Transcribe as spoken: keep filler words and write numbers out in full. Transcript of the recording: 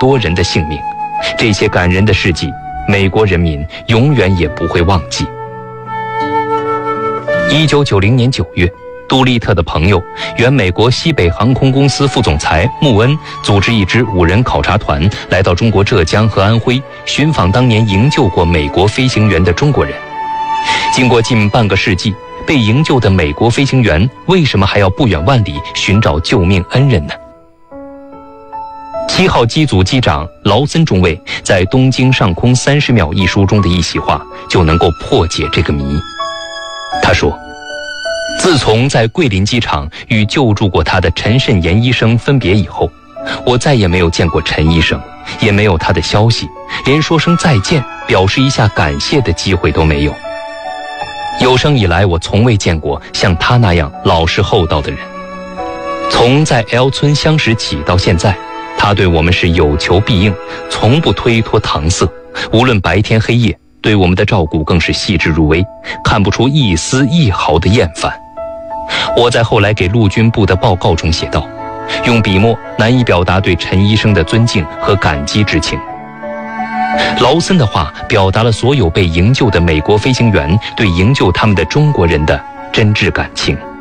多人的性命。这些感人的事迹，美国人民永远也不会忘记。一九九零年九月，杜立特的朋友，原美国西北航空公司副总裁穆恩组织一支五人考察团来到中国浙江和安徽，寻访当年营救过美国飞行员的中国人。经过近半个世纪，被营救的美国飞行员为什么还要不远万里寻找救命恩人呢？七号机组机长劳森中尉在《东京上空三十秒》一书中的一席话就能够破解这个谜。他说，自从在桂林机场与救助过他的陈慎言医生分别以后，我再也没有见过陈医生，也没有他的消息，连说声再见表示一下感谢的机会都没有。有生以来，我从未见过像他那样老实厚道的人。从在 L 村相识起到现在，他对我们是有求必应，从不推脱搪塞，无论白天黑夜，对我们的照顾更是细致入微，看不出一丝一毫的厌烦。我在后来给陆军部的报告中写道，用笔墨难以表达对陈医生的尊敬和感激之情。劳森的话表达了所有被营救的美国飞行员对营救他们的中国人的真挚感情。